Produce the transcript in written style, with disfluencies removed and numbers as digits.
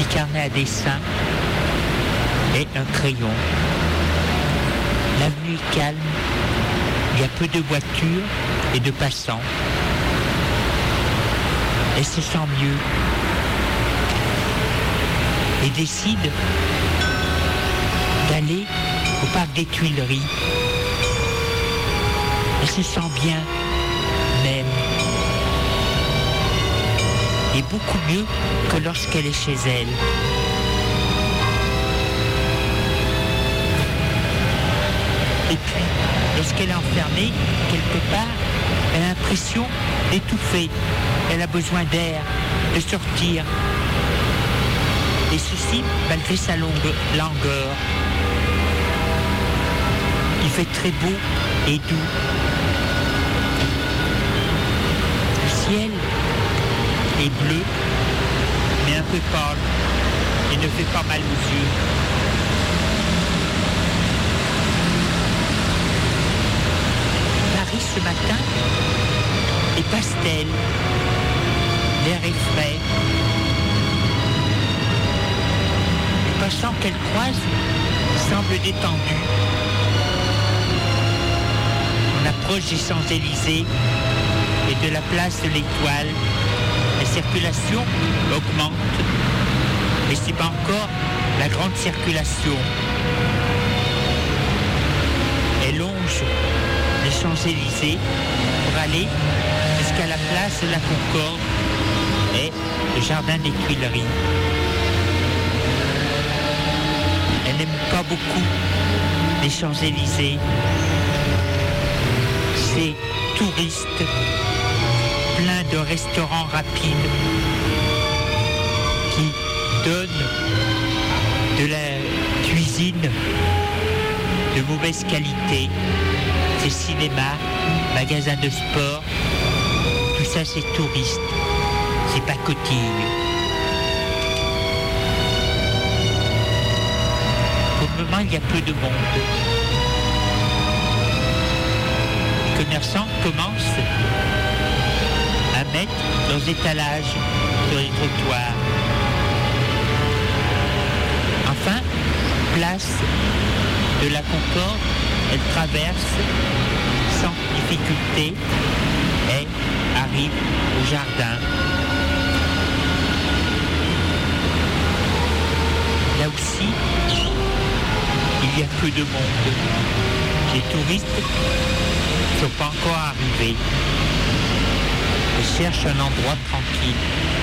carnet à dessin et un crayon. L'avenue est calme, il y a peu de voitures et de passants. Elle se sent mieux et décide d'aller au parc des Tuileries. Elle se sent bien, même. Et beaucoup mieux que lorsqu'elle est chez elle. Et puis, lorsqu'elle est enfermée, quelque part, elle a l'impression d'étouffer. Elle a besoin d'air, de sortir. Et ceci, malgré sa langueur. Il fait très beau et doux. Le ciel est bleu, mais un peu pâle, et ne fait pas mal aux yeux. Paris ce matin est pastel, l'air est frais. Les passants qu'elle croise semblent détendus. On approche des Champs-Élysées et de la place de l'Étoile. La circulation augmente, mais ce n'est pas encore la grande circulation. Elle longe les Champs-Élysées pour aller jusqu'à la place de la Concorde et le jardin des Tuileries. Elle n'aime pas beaucoup les Champs-Élysées. Ces touristes plein de restaurants rapides qui donnent de la cuisine de mauvaise qualité, ces cinémas, magasins de sport, tout ça c'est touriste, c'est pacotille. Pour le moment il y a peu de monde. Les commerçants commencent à mettre leurs étalages sur les trottoirs. Enfin, place de la Concorde, elle traverse sans difficulté et arrive au jardin. Là aussi, il y a peu de monde. Les touristes ne sont pas encore arrivés. Ils cherchent un endroit tranquille.